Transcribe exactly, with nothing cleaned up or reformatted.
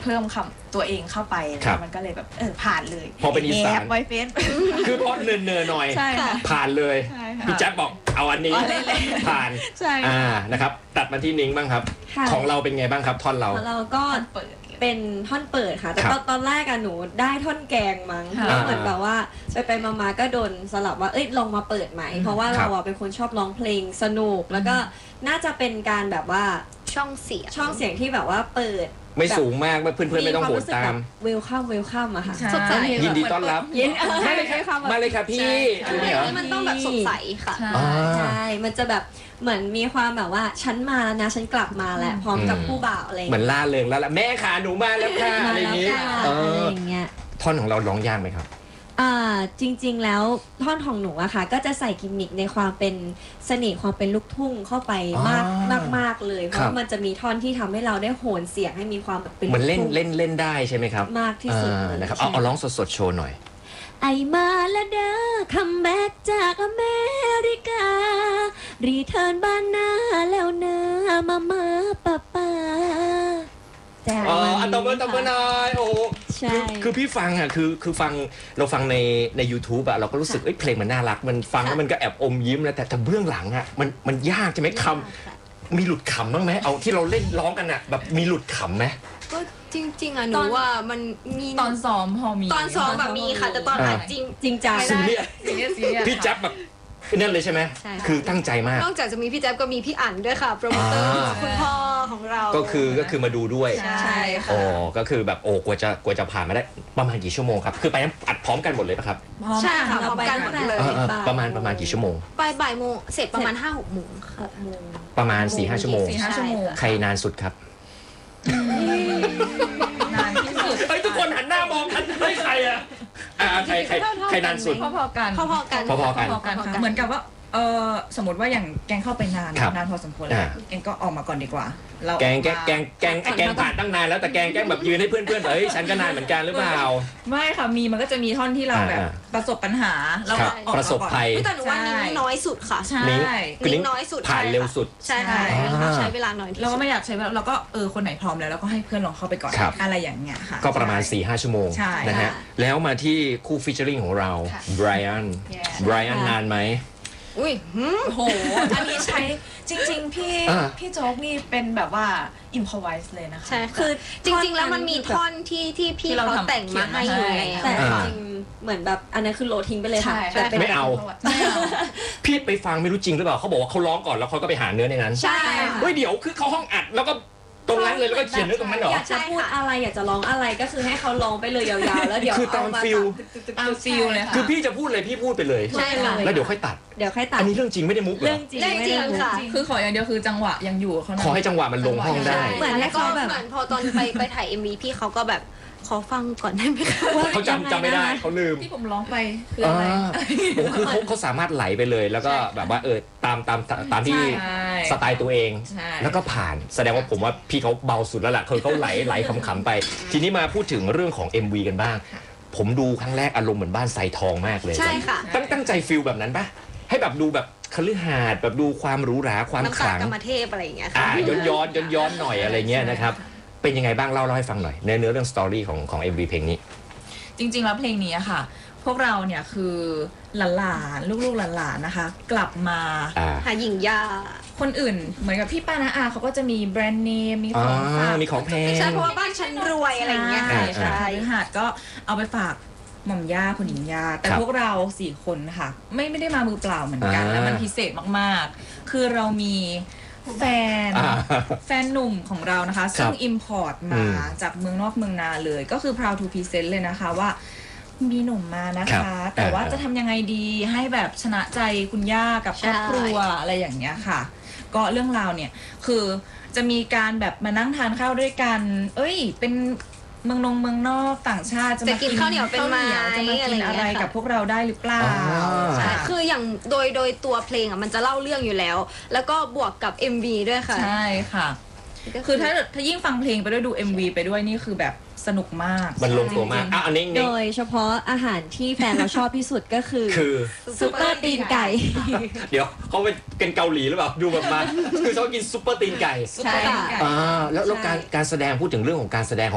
พิ่มคำตัวเองเข้าไปมันก็เลยแบบเออผ่านเลยพอเป็นอีสานไวเฟนคือพอเนินเนินหน่อยผ่านเลยพี่แจ๊คบอกเอาอันนี้ผ่านอ่านะครับตัดมาที่นิ้งบ้างครับของเราเป็นไงบ้างครับท่อนเราเราก็เป็นท่อนเปิดค่ะแต่ตอนแรกอะหนูได้ท่อนแกงมั้งแล้วเหมือนแบบว่าไปไปมาๆก็โดนสลับว่าเอ้ยลองมาเปิดใหม่เพราะว่าเราอะเป็นคนชอบร้องเพลงสนุกแล้วก็น่าจะเป็นการแบบว่าช่องเสียงช่องเสียงที่แบบว่าเปิดไม่สูงมากเพื่อนๆไม่ต้องโหดตามเวลคัมเวลคัมอะค่ะยินดีต้อนรับมาเลยครับมาเลยค่ะพี่มันต้องแบบสดใสค่ะใช่มันจะแบบเหมือนมีความแบบว่าฉันมาแล้วนะฉันกลับมาแล้วพร้อมกับผู้บ่าวอะไรเหมือนล่าเริงแล้วล่ะแม่ขาหนูมาแล้วค่ะอะไรอย่างเงี้ยอะไรอย่างเงี้ยท่อนของเราร้องยากไหมครับอ่าจริงๆแล้วท่อนของหนูอะค่ะก็จะใส่กิมมิคในความเป็นเสน่ห์ความเป็นลูกทุ่งเข้าไปมากมากมากเลยเพราะมันจะมีท่อนที่ทำให้เราได้โหนเสียงให้มีความแบบเป็นเหมือนเล่นเล่นเล่นได้ใช่ไหมครับมากที่สุดนะครับเอาเอาร้องสดๆโชว์หน่อยไอมาละเด้อคัมแบ็กจากอเมริการีเทิร์นบ้านนาแล้วเนื้อมามาป้าป้าอ๋ออันตบมือตบมือหน่อยโอ้คือคือพี่ฟังอ่ะคือคือฟังเราฟังในใน YouTube อ่ะเราก็รู้สึกเอ้ยเพลงมันน่ารักมันฟังแล้วมันก็แอบอมยิ้มนะแต่แต่เบื้องหลังอ่ะมันมันยากใช่ไหมคำมีหลุดขำบ้างไหมเอาที่เราเล่นร้องกันอ่ะแบบมีหลุดขำไหมก็จริงๆอ่ะหนูว่ามันมีตอนซ้อมพอมีตอนซ้อมแบบมีค่ะแต่ตอนอัดจริงจริงจังพี่แจ๊บแบบนั่นเลยใช่ไหมคือตั้งใจมากนอกจากจะมีพี่แจ๊บก็มีพี่อั๋นด้วยค่ะโปรโมเตอร์คุณพ่อของเราก็คือก็คือมาดูด้วยใช่ค่ะโอ้ก็คือแบบโอ้กว่าจะกว่าจะผ่านมาได้ประมาณกี่ชั่วโมงครับคือไปอัดพร้อมกันหมดเลยป่ะครับใช่ค่ะพร้อมกันหมดเลยประมาณประมาณกี่ชั่วโมงไปบ่ายโมงเสร็จประมาณห้าหกโมงค่ะประมาณสี่ห้าชั่วโมงใครนานสุดครับนานที่สุดเฮ้ยทุกคนหันหน้ามองกันเฮ้ยใครอะอ่าใครใครใครนานสุดพอๆกันพอๆกันพอๆกันเหมือนกับว่าเออสมมติว่าอย่างแกงเข้าไปนานนานพอสมควรแล้วแกงก็ออกมาก่อนดีกว่าเราแกงแกงแกงแกงแกงผ่านตั้งนานแล้วแต่แกงแกงแบบยืนให้เพื่อนเพื่อนเฮ้ยฉันก็นานเหมือนกันหรือเปล่าไม่ค่ะมีมันก็จะมีท่อนที่เราแบบประสบปัญหาเราประสบภัยแต่หนูว่านิ้งน้อยสุดค่ะใช่นิ้งน้อยสุดผ่านเร็วสุดใช่ใช้เวลาน้อยเราก็ไม่อยากใช้เราก็เออคนไหนพร้อมแล้วเราก็ให้เพื่อนลองเข้าไปก่อนอะไรอย่างเงี้ยค่ะก็ประมาณ สี่ห้า ชั่วโมงนะฮะแล้วมาที่คู่ฟิชเชอริงของเราไบรอันไบรอันนานไหมอุ้ยโหอันนี้ใช้จริงๆพี่พี่โจ๊กนี่เป็นแบบว่าอิมพอไวส์เลยนะคะใช่คือจริงๆแล้วมันมีท่อนที่ที่พี่เขาแต่งมาให้อยู่แล้วแต่จริงเหมือนแบบอันนั้นคือโหลทิ้งไปเลยค่ะไม่เอาพี่ไปฟังไม่รู้จริงหรือเปล่าเขาบอกว่าเขาร้องก่อนแล้วเขาก็ไปหาเนื้อในนั้นใช่เฮ้ยเดี๋ยวคือเขาห้องอัดแล้วก็ตรงนั้นเลยแล้วก็เขียนเนื้อตรงนั้นเหรออยากจะพูดอะไรอยากจะร้องอะไรก็คือให้เขาร้องไปเลยยาวๆแล้วเดี๋ยวคือตามฟิลตามฟิลเลยค่ะคือพี่จะพูดเลยพี่พูดไปเลยใช่เลยแล้วเดี๋ยวค่อยตัดเดี๋ยวค่อยตัดอันนี้เรื่องจริงไม่ได้มุกเหรอเรื่องจริงจริงค่ะคือขออย่างเดียวคือจังหวะยังอยู่ขอให้จังหวะมันลงห้องได้เหมือนให้เขาแบบเหมือนพอตอนไปไปถ่าย เอ็ม วี พี่เขาก็แบบขอฟังก่อนได้ไหมคะเขาจำจำไม่ได้เขาลืมที่ผมร้องไปคืออะไรโอ้คือเขาเขาสามารถไหลไปเลยแล้วก็แบบว่าเออตามตามตามที่สไตล์ตัวเองแล้วก็ผ่านแสดงว่าผมว่าพี่เขาเบาสุดแล้วล่ะคือเขาไหลไหลขำๆไปทีนี้มาพูดถึงเรื่องของ เอ็ม วี กันบ้างผมดูครั้งแรกอารมณ์เหมือนบ้านไซทองมากเลยใช่ค่ะตั้งตั้งใจฟิลแบบนั้นปะให้แบบดูแบบคฤหาสน์แบบดูความหรูหราความขลังน้ำตากรรมเทพอะไรอย่างเงี้ยค่ะย้อนย้อนย้อนย้อนหน่อยอะไรเงี้ยนะครับเป็นยังไงบ้างเล่าเล่าให้ฟังหน่อยเนื้อเนื้อเรื่องสตอรี่ของของ เอ็ม วี เพลงนี้จริงๆแล้วเพลงนี้ค่ะพวกเราเนี่ยคือหลานๆลูกๆหลานๆนะคะกลับมาหาหญิงยาคนอื่นเหมือนกับพี่ป้าน้าอาเขาก็จะมีแบรนด์เนมมีของฝากมีของแพงใช่เพราะว่าบ้านฉันรวยอะไรอย่างเงี้ยใช่ใช่หาดก็เอาไปฝากหม่อมย่าคุณหญิงย่าแต่พวกเราสี่คนค่ะไม่ไม่ได้มามือเปล่าเหมือนกันแล้วมันพิเศษมากๆคือเรามีแฟนแฟนหนุ่มของเรานะคะซึ่ง import มาจากเมืองนอกเมืองนาเลยก็คือ proud to present เลยนะคะว่ามีหนุ่มมานะคะแต่ว่าจะทำยังไงดีให้แบบชนะใจคุณย่ากับครอบครัวอะไรอย่างเงี้ยค่ะก็เรื่องราวเนี่ยคือจะมีการแบบมานั่งทานข้าวด้วยกันเอ้ยเป็นเมืองนงเมืองนอกต่างชาติจะมากินข้าวเหนียวเป็นไม้จะมากินอะไรกับพวกเราได้หรือเปล่าใช่คืออย่างโดยโดยตัวเพลงอ่ะมันจะเล่าเรื่องอยู่แล้วแล้วก็บวกกับ เอ็ม วี ด้วยค่ะใช่ค่ะคือถ้าถ้ายิ่งฟังเพลงไปด้วยดู เอ็ม วี ไปด้วยนี่คือแบบสนุกมากมันลงตัวมากอ่ะอันนี้โดยเฉพาะอาหารที่แฟนเราชอบที่สุดก็คือคือซุปเปอร์ตีนไก่เดี๋ยวเขาเป็นเกาหลีหรือเปล่าดูแบบมาคือเขากินซุปเปอร์ตีนไก่ใช่อ่าแล้วแล้วการการแสดงพูดถึงเรื่องของการแสดง